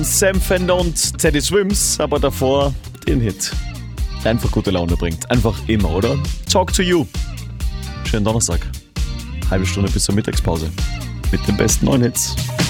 Sam Fender und Teddy Swims, aber davor den Hit. Der einfach gute Laune bringt. Einfach immer, oder? Talk to You. Schönen Donnerstag. Halbe Stunde bis zur Mittagspause. Mit den besten neuen Hits.